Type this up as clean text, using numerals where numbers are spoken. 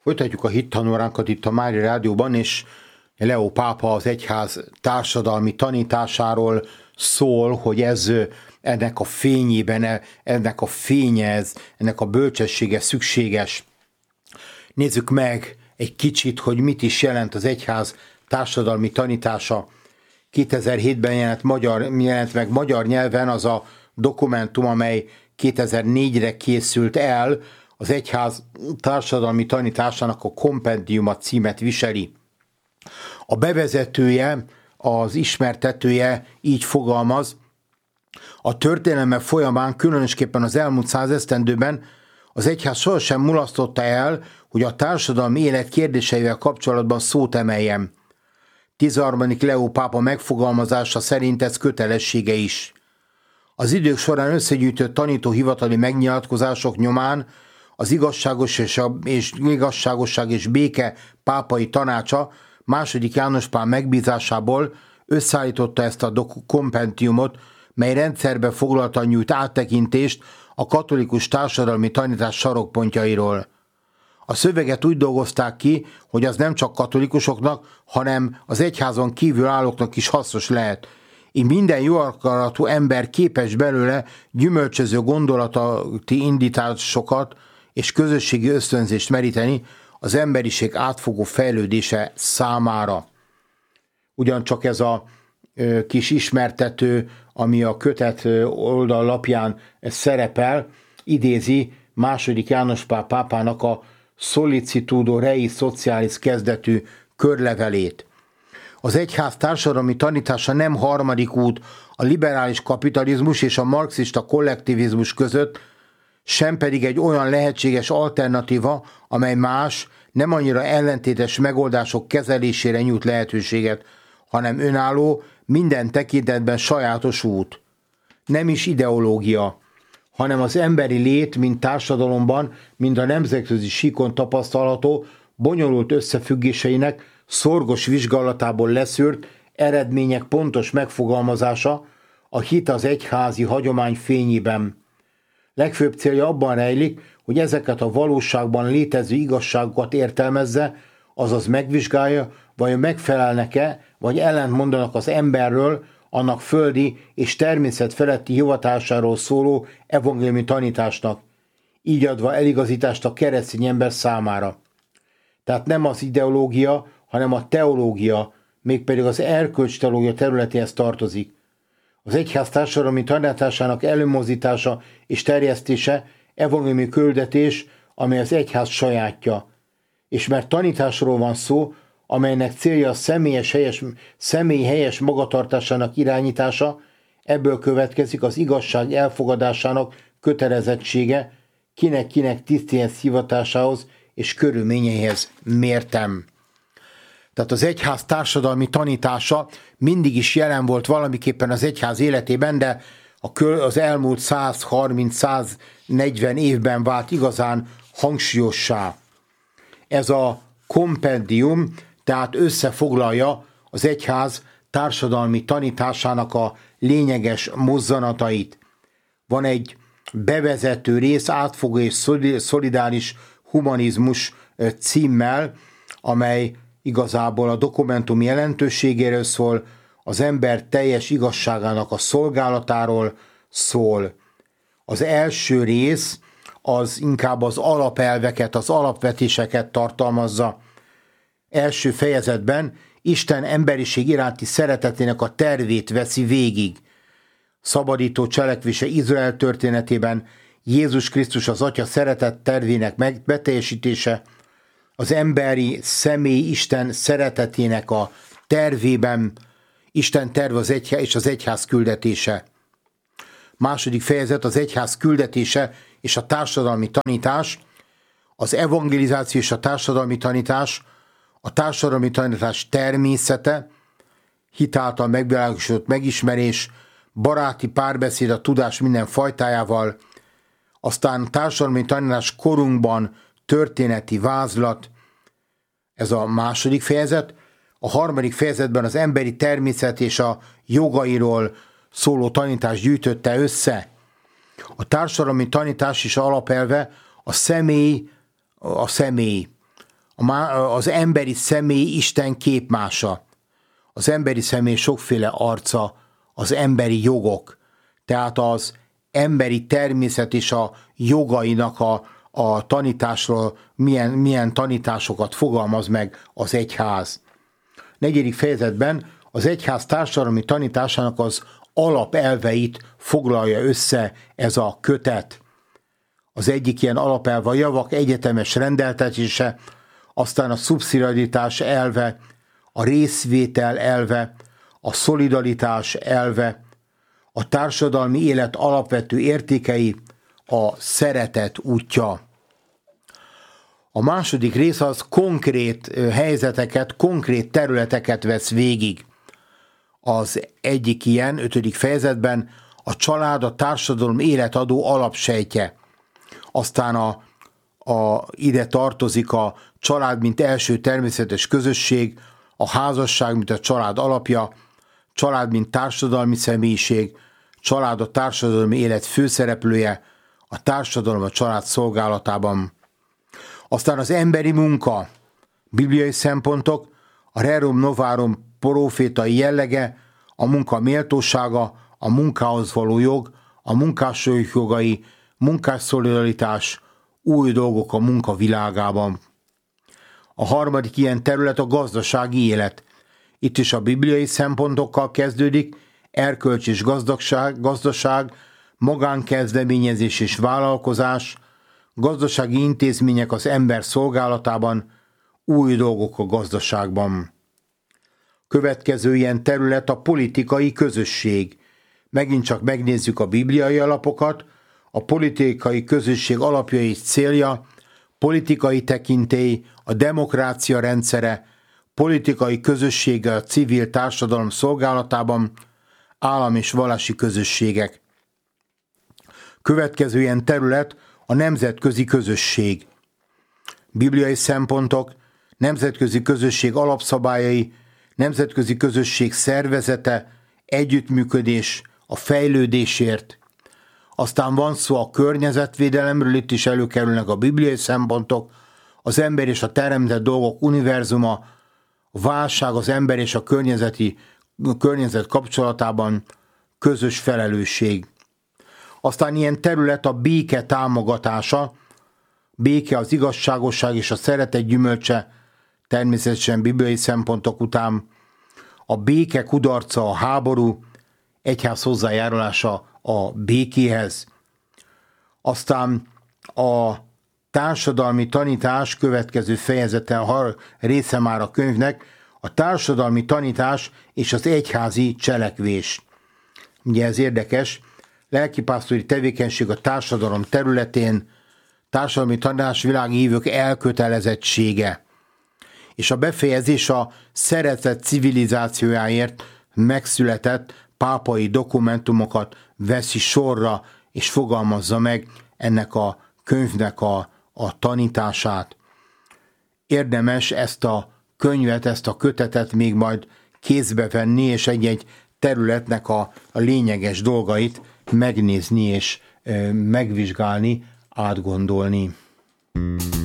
Folytatjuk a hittanóránkat itt a Mária Rádióban, és Leó pápa az egyház társadalmi tanításáról szól, hogy ez ennek a fényében, ennek a bölcsessége szükséges. Nézzük meg egy kicsit, hogy mit is jelent az egyház társadalmi tanítása. 2007-ben jelent meg magyar nyelven az a dokumentum, amely 2004-re készült el, az egyház társadalmi tanításának a kompendiuma címet viseli. A bevezetője, az ismertetője így fogalmaz: a történelme folyamán, különösképpen az elmúlt 100 esztendőben az egyház sohasem mulasztotta el, hogy a társadalmi élet kérdéseivel kapcsolatban szót emeljen. 13. Leó pápa megfogalmazása szerint ez kötelessége is. Az idők során összegyűjtött tanítóhivatali megnyilatkozások nyomán az igazságosság és béke pápai tanácsa II. János Pál megbízásából összeállította ezt a kompendiumot, mely rendszerbe foglaltan nyújt áttekintést a katolikus társadalmi tanítás sarokpontjairól. A szöveget úgy dolgozták ki, hogy az nem csak katolikusoknak, hanem az egyházon kívül állóknak is hasznos lehet. Így minden jó akaratú ember képes belőle gyümölcsöző gondolati indításokat és közösségi ösztönzést meríteni az emberiség átfogó fejlődése számára. Ugyancsak ez a kis ismertető, ami a kötet oldallapján szerepel, idézi II. János Pál pápának a Sollicitudo Rei Socialis kezdetű körlevelét. Az egyház társadalmi tanítása nem harmadik út a liberális kapitalizmus és a marxista kollektivizmus között, sem pedig egy olyan lehetséges alternatíva, amely más, nem annyira ellentétes megoldások kezelésére nyújt lehetőséget, hanem önálló, minden tekintetben sajátos út. Nem is ideológia, hanem az emberi lét, mind társadalomban, mind a nemzetközi síkon tapasztalható, bonyolult összefüggéseinek szorgos vizsgálatából leszűrt eredmények pontos megfogalmazása a hit az egyházi hagyomány fényében. Legfőbb célja abban rejlik, hogy ezeket a valóságban létező igazságokat értelmezze, azaz megvizsgálja, vajon megfelelnek-e, vagy ellentmondanak az emberről, annak földi és természet feletti hivatásáról szóló evangéliumi tanításnak, így adva eligazítást a keresztény ember számára. Tehát nem az ideológia, hanem a teológia, mégpedig az erkölcsteológia területéhez tartozik. Az egyház társadalmi tanításának előmozdítása és terjesztése evangéliumi küldetés, amely az egyház sajátja. És mert tanításról van szó, amelynek célja a személy helyes magatartásának irányítása, ebből következik az igazság elfogadásának kötelezettsége, kinek-kinek tisztéhez hivatásához és körülményeihez mérten. Tehát az egyház társadalmi tanítása mindig is jelen volt valamiképpen az egyház életében, de az elmúlt 130-140 évben vált igazán hangsúlyossá. Ez a kompendium tehát összefoglalja az egyház társadalmi tanításának a lényeges mozzanatait. Van egy bevezető rész, átfogó és szolidáris humanizmus címmel, amely igazából a dokumentum jelentőségéről szól, az ember teljes igazságának a szolgálatáról szól. Az első rész az inkább az alapelveket, az alapvetéseket tartalmazza. Első fejezetben Isten emberiség iránti szeretetének a tervét veszi végig. Szabadító cselekvése Izrael történetében Jézus Krisztus az Atya szeretett tervének beteljesítése, az emberi személy Isten szeretetének a tervében, Isten terve az egyház és az egyház küldetése. Második fejezet az egyház küldetése és a társadalmi tanítás, az evangelizáció és a társadalmi tanítás természete, hit által megvilágosodott megismerés, baráti párbeszéd a tudás minden fajtájával, aztán társadalmi tanítás korunkban történeti vázlat, ez a második fejezet. A harmadik fejezetben az emberi természet és a jogairól szóló tanítás gyűjtötte össze. A társadalmi tanítás is alapelve a személy, Az emberi személy Isten képmása. Az emberi személy sokféle arca, az emberi jogok, tehát az emberi természet és a jogainak a tanításról milyen tanításokat fogalmaz meg az egyház. 4. fejezetben az egyház társadalmi tanításának az alapelveit foglalja össze ez a kötet. Az egyik ilyen alapelve a javak egyetemes rendeltetése, aztán a szubszidiaritás elve, a részvétel elve, a szolidaritás elve, a társadalmi élet alapvető értékei, a szeretet útja. A második rész az konkrét helyzeteket, konkrét területeket vesz végig. Az egyik ilyen, 5. fejezetben a család a társadalom életadó alapsejtje. Aztán ide tartozik a család, mint első természetes közösség, a házasság, mint a család alapja, család, mint társadalmi személyiség, család a társadalmi élet főszereplője, a társadalom a család szolgálatában. Aztán az emberi munka, bibliai szempontok, a rerum novarum profétai jellege, a munka méltósága, a munkához való jog, a munkások jogai, munkásszolidaritás, új dolgok a munka világában. A harmadik ilyen terület a gazdasági élet. Itt is a bibliai szempontokkal kezdődik, erkölcs és gazdaság, magánkezdeményezés és vállalkozás, gazdasági intézmények az ember szolgálatában, új dolgok a gazdaságban. Következő ilyen terület a politikai közösség. Megint csak megnézzük a bibliai alapokat, a politikai közösség alapja és célja, politikai tekintély, a demokrácia rendszere, politikai közössége a civil társadalom szolgálatában, állam és vallási közösségek. Következő ilyen terület a nemzetközi közösség. Bibliai szempontok, nemzetközi közösség alapszabályai, nemzetközi közösség szervezete, együttműködés a fejlődésért. Aztán van szó a környezetvédelemről, itt is előkerülnek a bibliai szempontok, az ember és a teremtett dolgok univerzuma, a válság az ember és a környezet kapcsolatában, közös felelősség. Aztán ilyen terület a béke támogatása, béke az igazságosság és a szeretet gyümölcse, természetesen bibliai szempontok után, a béke kudarca a háború, egyház hozzájárulása a békéhez. Aztán a társadalmi tanítás következő fejezete, része már a könyvnek, a társadalmi tanítás és az egyházi cselekvés. Ugye ez érdekes, lelkipásztori tevékenység a társadalom területén, társadalmi tanítás világi hívők elkötelezettsége. És a befejezés a szeretet civilizációjáért megszületett pápai dokumentumokat veszi sorra, és fogalmazza meg ennek a könyvnek a tanítását. Érdemes ezt a könyvet, ezt a kötetet még majd kézbe venni, és egy-egy területnek a lényeges dolgait megnézni és megvizsgálni, átgondolni.